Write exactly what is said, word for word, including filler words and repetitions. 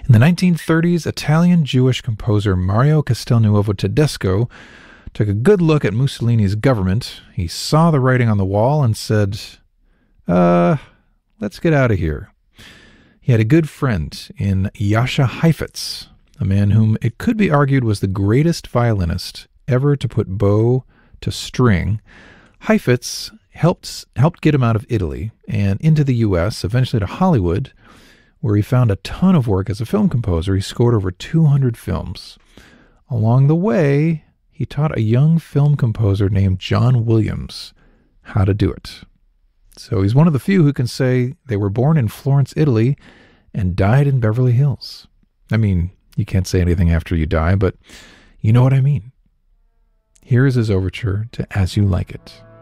In the nineteen thirties, Italian-Jewish composer Mario Castelnuovo Tedesco took a good look at Mussolini's government. He saw the writing on the wall and said, uh, let's get out of here. He had a good friend in Jascha Heifetz, a man whom it could be argued was the greatest violinist ever to put bow to string. Heifetz helped, helped get him out of Italy and into the U S, eventually to Hollywood, where he found a ton of work as a film composer. He scored over two hundred films. Along the way, he taught a young film composer named John Williams how to do it. So he's one of the few who can say they were born in Florence, Italy, and died in Beverly Hills. I mean, you can't say anything after you die, but you know what I mean. Here is his overture to As You Like It.